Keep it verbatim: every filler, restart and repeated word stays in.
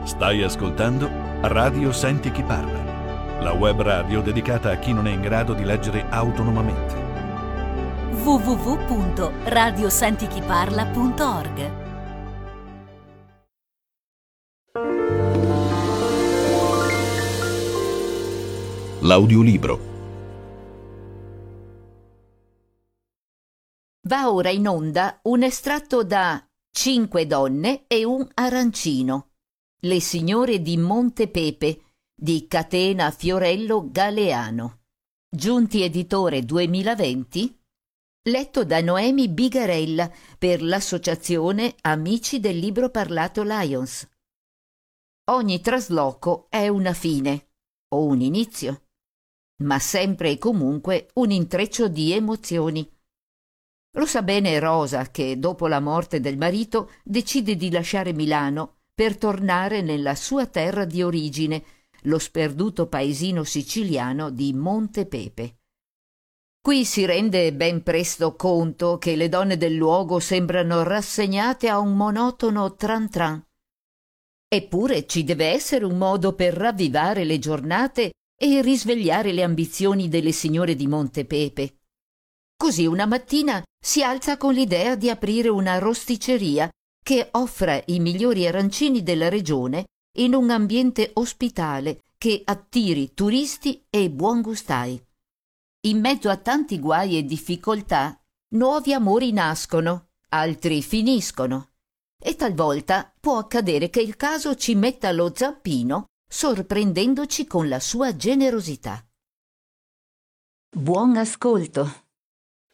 Stai ascoltando Radio Senti Chi Parla, la web radio dedicata a chi non è in grado di leggere autonomamente. w w w punto radio senti chi parla punto org. L'audiolibro. Va ora in onda un estratto da Cinque donne e un arancino, Le signore di Montepepe di Catena Fiorello Galeano. Giunti Editore duemilaventi, letto da Noemi Bigarella per l'associazione Amici del Libro Parlato Lions. Ogni trasloco è una fine o un inizio, ma sempre e comunque un intreccio di emozioni. Lo sa bene Rosa che, dopo la morte del marito, decide di lasciare Milano per tornare nella sua terra di origine, lo sperduto paesino siciliano di Montepepe. Qui si rende ben presto conto che le donne del luogo sembrano rassegnate a un monotono tran tran. Eppure ci deve essere un modo per ravvivare le giornate e risvegliare le ambizioni delle signore di Montepepe. Così una mattina si alza con l'idea di aprire una rosticceria che offra i migliori arancini della regione in un ambiente ospitale che attiri turisti e buongustai. In mezzo a tanti guai e difficoltà, nuovi amori nascono, altri finiscono, e talvolta può accadere che il caso ci metta lo zampino sorprendendoci con la sua generosità. Buon ascolto.